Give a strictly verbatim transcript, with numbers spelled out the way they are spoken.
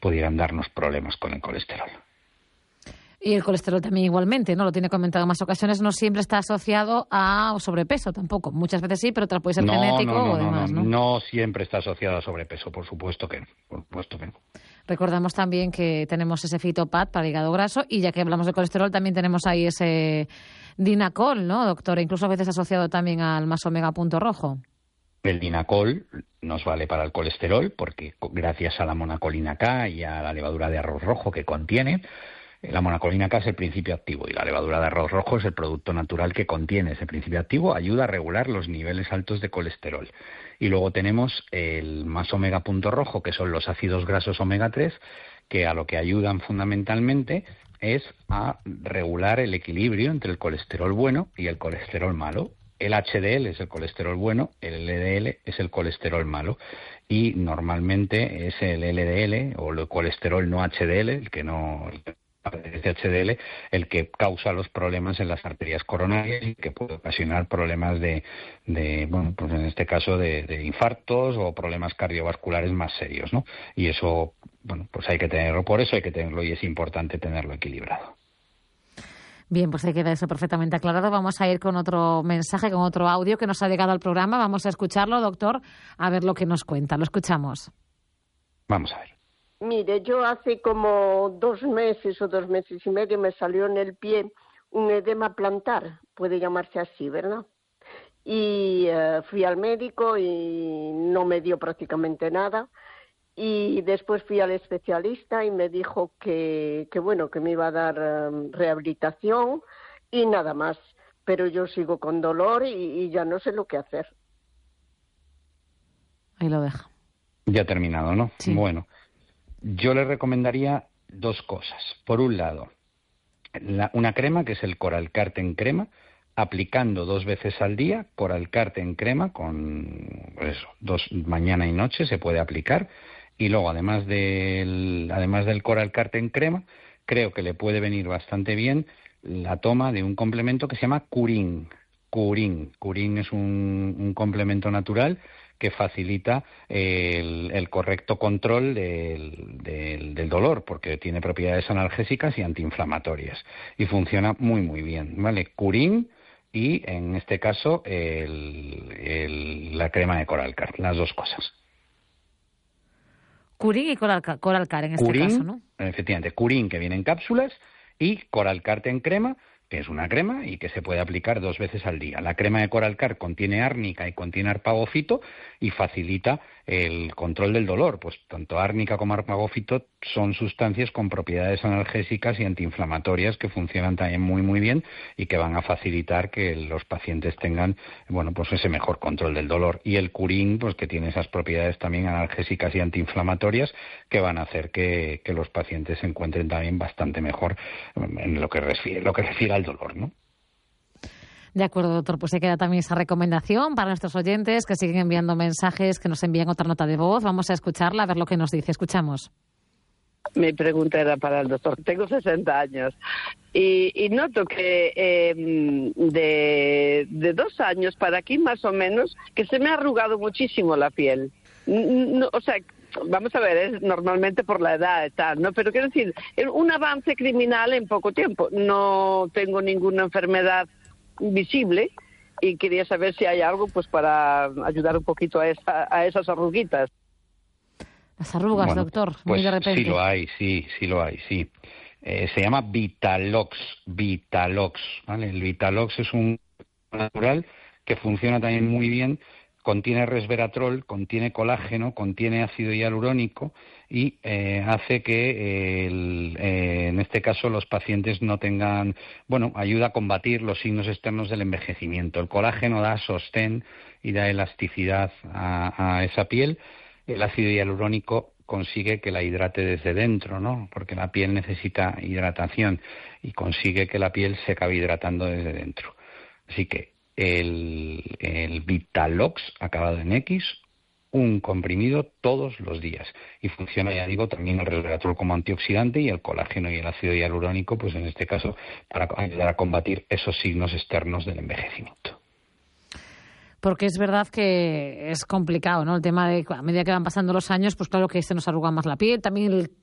pudieran darnos problemas con el colesterol. Y el colesterol también igualmente, ¿no? Lo tiene comentado en más ocasiones, no siempre está asociado a sobrepeso tampoco. Muchas veces sí, pero otras puede ser no, genético no, no, o demás, no, ¿no? No siempre está asociado a sobrepeso, por supuesto que no. Por supuesto que no. Recordamos también que tenemos ese Fitopad para hígado graso y ya que hablamos de colesterol también tenemos ahí ese Dinacol, ¿no, doctora? Incluso a veces asociado también al más omega punto rojo. El Dinacol nos vale para el colesterol porque gracias a la monacolina K y a la levadura de arroz rojo que contiene, la monacolina K es el principio activo y la levadura de arroz rojo es el producto natural que contiene ese principio activo, ayuda a regular los niveles altos de colesterol. Y luego tenemos el más omega punto rojo, que son los ácidos grasos omega tres, que a lo que ayudan fundamentalmente es a regular el equilibrio entre el colesterol bueno y el colesterol malo. El H D L es el colesterol bueno, el L D L es el colesterol malo y normalmente es el L D L o el colesterol no H D L, el que no es H D L, el que causa los problemas en las arterias coronarias y que puede ocasionar problemas de, de bueno, pues en este caso de, de infartos o problemas cardiovasculares más serios, ¿no? Y eso, bueno, pues hay que tenerlo, por eso hay que tenerlo y es importante tenerlo equilibrado. Bien, pues ahí queda eso perfectamente aclarado. Vamos a ir con otro mensaje, con otro audio que nos ha llegado al programa. Vamos a escucharlo, doctor, a ver lo que nos cuenta. Lo escuchamos. Vamos a ver. Mire, yo hace como dos meses o dos meses y medio me salió en el pie un edema plantar, puede llamarse así, ¿verdad? Y uh, fui al médico y no me dio prácticamente nada. Y después fui al especialista y me dijo que, que bueno, que me iba a dar um, rehabilitación y nada más. Pero yo sigo con dolor y, y ya no sé lo que hacer. Ahí lo deja. Ya ha terminado, ¿no? Sí. Bueno, yo le recomendaría dos cosas. Por un lado, la, una crema que es el Coralcart en crema, aplicando dos veces al día, Coralcart en crema, con pues eso, dos mañana y noche se puede aplicar. Y luego, además del, además del Coralcart en crema, creo que le puede venir bastante bien la toma de un complemento que se llama Curín. Curín. Curín es un, un complemento natural que facilita el, el correcto control del, del, del dolor, porque tiene propiedades analgésicas y antiinflamatorias. Y funciona muy, muy bien, ¿vale? Curín y, en este caso, el, el, la crema de Coralcart, las dos cosas. Curín y Coralcart, Coralcart en este Curín, caso, ¿no? Efectivamente, Curín que viene en cápsulas y Coralcart en crema, que es una crema y que se puede aplicar dos veces al día. La crema de Coralcart contiene árnica y contiene arpagofito y facilita el control del dolor. Pues tanto árnica como arpagofito son sustancias con propiedades analgésicas y antiinflamatorias que funcionan también muy muy bien y que van a facilitar que los pacientes tengan, bueno, pues ese mejor control del dolor. Y el Curín, pues que tiene esas propiedades también analgésicas y antiinflamatorias que van a hacer que, que los pacientes se encuentren también bastante mejor en lo que refiere, lo que refiere al dolor, ¿no? De acuerdo, doctor. Pues se queda también esa recomendación para nuestros oyentes que siguen enviando mensajes, que nos envían otra nota de voz. Vamos a escucharla, a ver lo que nos dice. Escuchamos. Mi pregunta era para el doctor. Tengo sesenta años y, y noto que eh, de, de dos años para aquí más o menos que se me ha arrugado muchísimo la piel. No, o sea, vamos a ver, es normalmente por la edad y tal, ¿no? Pero quiero decir, un avance criminal en poco tiempo. No tengo ninguna enfermedad visible y quería saber si hay algo pues para ayudar un poquito a, esa, a esas arruguitas. Las arrugas, bueno, doctor, pues muy de repente. Sí lo hay, sí, sí lo hay, sí. Eh, se llama Vitalox, Vitalox, ¿vale? El Vitalox es un natural que funciona también muy bien. Contiene resveratrol, contiene colágeno, contiene ácido hialurónico y eh, hace que, eh, el, eh, en este caso, los pacientes no tengan, bueno, ayuda a combatir los signos externos del envejecimiento. El colágeno da sostén y da elasticidad a, a esa piel. El ácido hialurónico consigue que la hidrate desde dentro, ¿no? Porque la piel necesita hidratación y consigue que la piel se acabe hidratando desde dentro. Así que El, el Vitalox, acabado en X, un comprimido todos los días. Y funciona, ya digo, también el resveratrol como antioxidante y el colágeno y el ácido hialurónico, pues en este caso, para ayudar a combatir esos signos externos del envejecimiento. Porque es verdad que es complicado, ¿no? El tema de, a medida que van pasando los años, pues claro que se nos arruga más la piel. También el